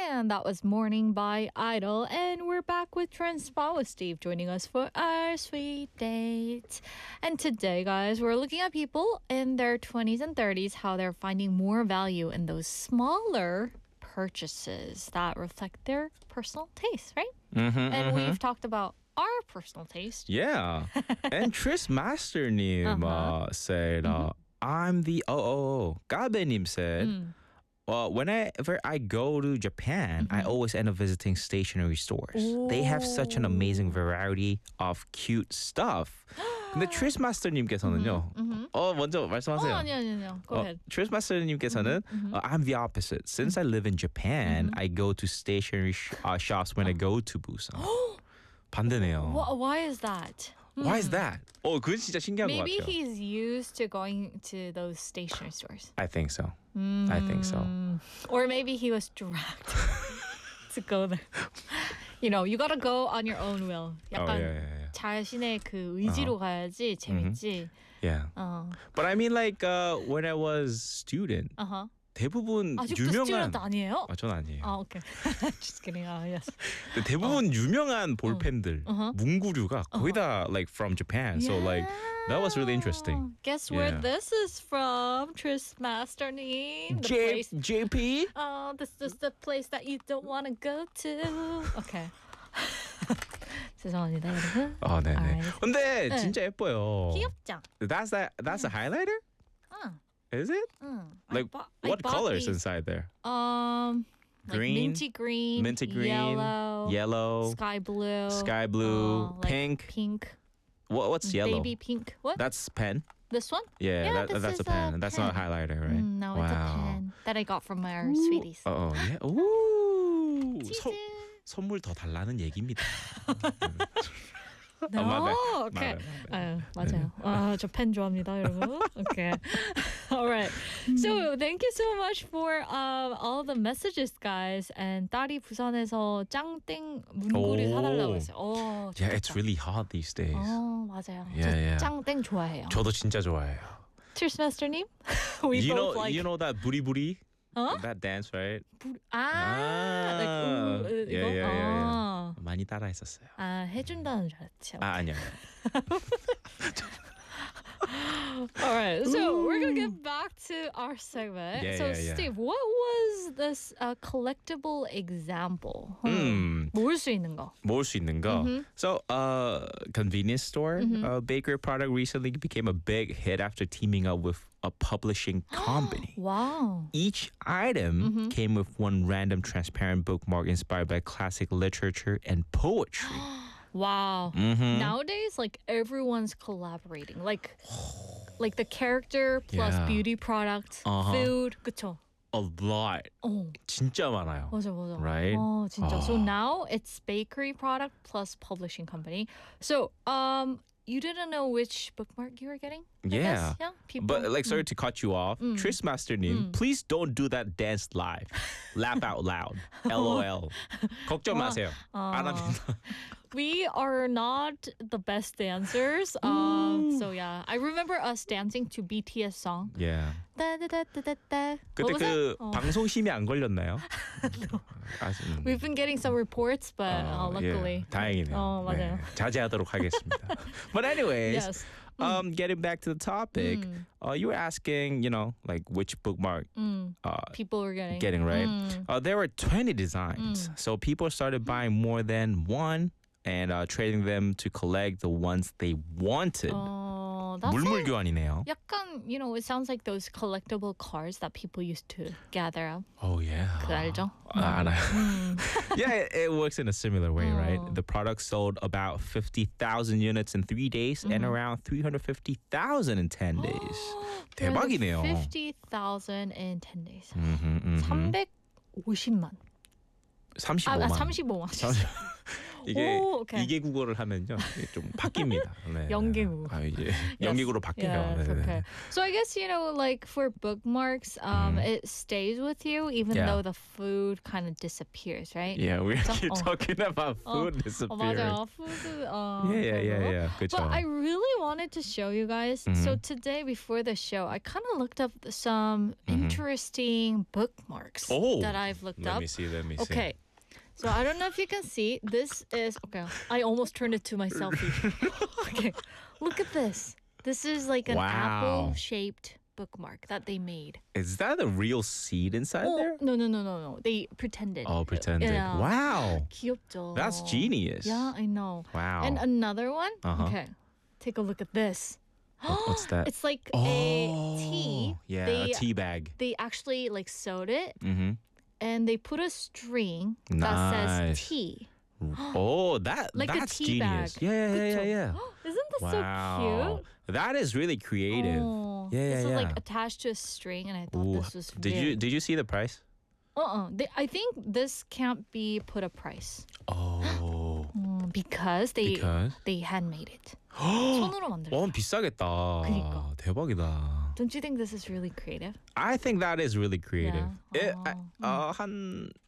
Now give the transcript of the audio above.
And that was Morning by Idol. And we're back with Transpa with Steve joining us for our sweet date. And today, guys, we're looking at people in their 20s and 30s, how they're finding more value in those smaller purchases that reflect their personal taste, right? And we've talked about our personal taste. Yeah. And Tris Master님 said, I'm the Gabe님 said, whenever I go to Japan, I always end up visiting stationery stores. They have such an amazing variety of cute stuff. 근데 Tris Master님께서는요. 먼저 말씀하세요. 아니요. Go ahead. Tris Master님께서는 I'm the opposite. Since I live in Japan, I go to stationery shops when I go to Busan. 반대네요. Why is that? Why is that? 그건 진짜 신기한 것 Maybe 같아요. he's used to going to those stationery stores. I think so. I think so. Or maybe he was dragged to go there. You know, you gotta go on your own will. 약간 yeah. 자신의 그 의지로 가야지 재밌지. Yeah. But I mean like when I was student, 대부분 아직도 유명한 스튜던트 아니에요? 전 아니에요. 오케이. Just kidding. Yes. 대부분 유명한 볼펜들, 문구류가 거의 다 like from Japan. So like that was really interesting. Guess where this is from, Tris Master님? JP? This is the place that you don't want to go to. Okay. 죄송합니다, 여러분. 네네. Alright. 근데 진짜 예뻐요. 귀엽죠? That's a highlighter? Is it? Like what colors inside there? Like Green, minty green, yellow, sky blue, like pink. pink, What's yellow? baby pink. What? That's pen. This one? Yeah, this that's is a pen. That's not a highlighter, right? No, it's a pen that I got from our sweeties. Yeah. Ooh. 치즈. 선물 더 달라는 얘기입니다. No, my okay. bad. 맞아요. 저 펜 좋아합니다, 여러분. Okay. All right. So thank you so much for all the messages, guys. And 딸이 부산에서 짱땡 문구를 사달라고 했어요. Yeah, it's really hot these days. 맞아요. Yeah. 저 짱땡 좋아해요. 저도 진짜 좋아해요. Cheers, Master님. We both like. You know that 부리부리? That dance, right? like 이거? Yeah. 많이 따라했었어요. 해준다는 줄 알았죠. 아니요. All right, so we're gonna get back to our segment. Yeah. Steve, what was this collectible example? 모을 수 있는 거. 모을 수 있는 거. So, convenience store bakery product recently became a big hit after teaming up with a publishing company. Wow. Each item came with one random transparent bookmark inspired by classic literature and poetry. Wow. Nowadays, like everyone's collaborating. Like the character plus beauty product, food, 그쵸? A lot. 진짜 많아요. 맞아. Right? 진짜. So now it's bakery product plus publishing company. So, you didn't know which bookmark you were getting? I guess? Yeah. People. But like, sorry to cut you off. Tris Master님, please don't do that dance live. Laugh out loud. LOL. 걱정 마세요. 안 합니다. We are not the best dancers. So yeah, I remember us dancing to BTS song. Yeah. 따다다다다다. 그때 그 방송심이 안 걸렸나요? We've been getting some reports, but luckily. Yeah. 다행이네요. 맞아요. 자제하도록 하겠습니다. But anyways, Yes. Getting back to the topic, you were asking, like which bookmark People were getting right. There were 20 designs, so people started buying more than one and trading them to collect the ones they wanted. 물물교환이네요. 약간, it sounds like those collectible cars that people used to gather up. Oh yeah. 그거 알죠? 알아요. Yeah, it works in a similar way, right? The product sold about 50,000 units in 3 days and around 350,000 in 10 days. 대박이네요. 50,000 in 10 days. 350만. 35만. 35만. 이게 오, okay. 이개 국어를 하면요 이게 좀 바뀝니다. 네. 영계국. 아 이제 영계국으로 바뀌어요. Yes, 네, 네, okay. 네. So I guess, like for bookmarks, it stays with you even Yeah. though the food kind of disappears, right? Yeah, we So- keep oh. talking about food 어, disappearing. 맞아요. food, Yeah. 그렇죠. But I really wanted to show you guys. So today before the show, I kind of looked up some interesting bookmarks Oh, that I've looked Let up. me see. Okay. So I don't know if you can see. This is okay. I almost turned it to my selfie. Okay. Look at this. This is like an Wow. apple-shaped bookmark that they made. Is that a real seed inside Oh, there? no. They pretended. Oh, pretended. Yeah. Wow. 귀엽죠. That's genius. Yeah, I know. Wow. And another one. Uh-huh. Okay. Take a look at this. What's that? It's like a tea. Yeah, They, a tea bag. They actually like sewed it Mm-hmm. and they put a string that Nice. says tea. Oh, that's Like a genius. tea bag. Yeah. Isn't this so Wow. cute? That is really creative. Oh, Yeah, this yeah, is like yeah. attached to a string, and I thought Ooh, this was. did you see the price? I think this can't be put a price Oh. because Because? they handmade it. 손으로 만들었다. 비싸겠다. 그니까. 대박이다. Don't you think this is really creative? I think that is really creative. Yeah. 한